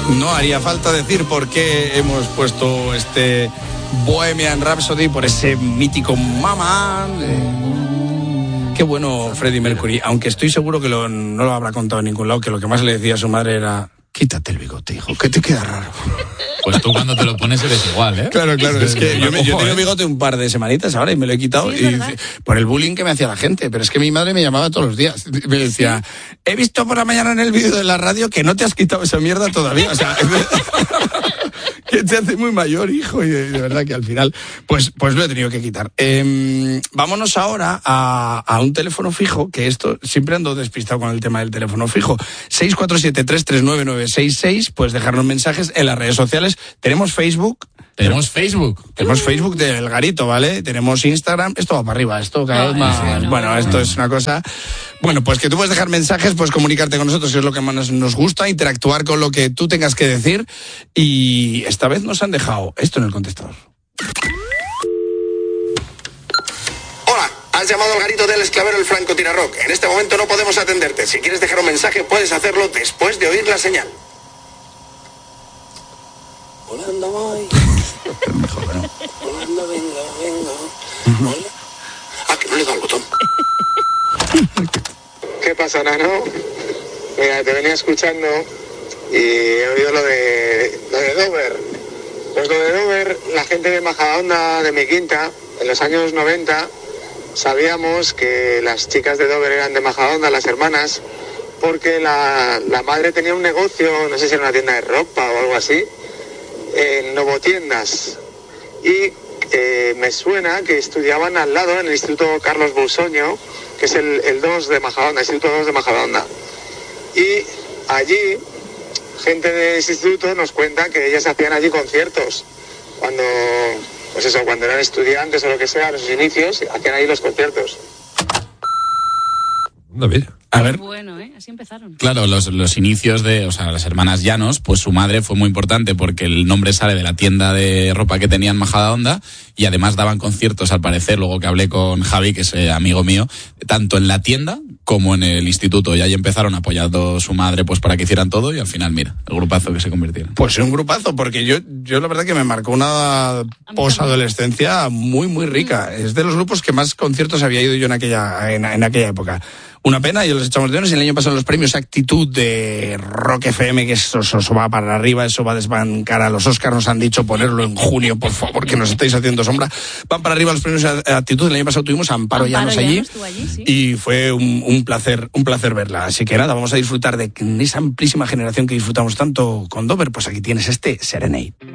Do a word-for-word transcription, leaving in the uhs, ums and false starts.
No haría falta decir por qué hemos puesto este Bohemian Rhapsody, por ese mítico Mama. Eh, qué bueno Freddie Mercury, aunque estoy seguro que lo, no lo habrá contado en ningún lado, que lo que más le decía a su madre era: quítate el bigote, hijo, que te queda raro. Pues tú cuando te lo pones eres igual, ¿eh? Claro, claro, es que yo, me, yo tenía bigote un par de semanitas ahora y me lo he quitado, sí, y, por el bullying que me hacía la gente, pero es que mi madre me llamaba todos los días, me decía: he visto por la mañana en el vídeo de la radio que no te has quitado esa mierda todavía, o sea... que te hace muy mayor, hijo, y de, de verdad que al final, pues, pues lo he tenido que quitar. Eh, vámonos ahora a, a un teléfono fijo, que esto siempre ando despistado con el tema del teléfono fijo. seis cuatro siete, tres tres nueve, nueve seis seis, puedes dejarnos mensajes en las redes sociales. Tenemos Facebook. Tenemos Facebook. Tenemos Facebook del Garito, ¿vale? Tenemos Instagram. Esto va para arriba, esto cada vez más... Sí, no, bueno, esto es una cosa... Bueno, pues que tú puedes dejar mensajes, puedes comunicarte con nosotros, que es lo que más nos gusta, interactuar con lo que tú tengas que decir. Y esta vez nos han dejado esto en el contestador. Hola, has llamado al Garito del Esclavero El Francotirador. En este momento no podemos atenderte. Si quieres dejar un mensaje, puedes hacerlo después de oír la señal. Volando voy. Mejor, ¿no? Volando vengo, vengo. Hola. Ah, que no le he dado al botón. ¿Qué pasa, Nano? Mira, te venía escuchando y he oído lo de, lo de Dover. Pues lo de Dover, la gente de Majadahonda, de mi quinta, en los años noventa, sabíamos que las chicas de Dover eran de Majadahonda, las hermanas, porque la, la madre tenía un negocio, no sé si era una tienda de ropa o algo así, en Novotiendas. Y eh, me suena que estudiaban al lado en el Instituto Carlos Busoño, que es el, el dos de Majadahonda, el Instituto dos de Majadahonda. Y allí, gente de ese instituto nos cuenta que ellas hacían allí conciertos. Cuando, pues eso, cuando eran estudiantes o lo que sea, en sus inicios, hacían ahí los conciertos. A ver. Bueno, ¿eh? Así empezaron. Claro, los, los inicios de, o sea, las hermanas Llanos, pues su madre fue muy importante porque el nombre sale de la tienda de ropa que tenían Majadahonda y además daban conciertos, al parecer, luego que hablé con Javi, que es eh, amigo mío, tanto en la tienda como en el instituto. Y ahí empezaron apoyando su madre pues para que hicieran todo y al final, mira, el grupazo que se convirtieron. Pues un grupazo, porque yo, yo la verdad que me marcó una posadolescencia muy, muy rica. Es de los grupos que más conciertos había ido yo en aquella, en, en aquella época. Una pena, yo los echamos de menos. El año pasado los premios Actitud de Rock F M, que eso, eso, eso va para arriba, eso va a desbancar a los Oscars. Nos han dicho ponerlo en junio, por favor, que nos estáis haciendo sombra. Van para arriba los premios Actitud. El año pasado tuvimos a Amparo, Amparo Llanos allí, allí sí. Y fue un, un placer, un placer verla. Así que nada, vamos a disfrutar de esa amplísima generación que disfrutamos tanto con Dover. Pues aquí tienes este Serenade.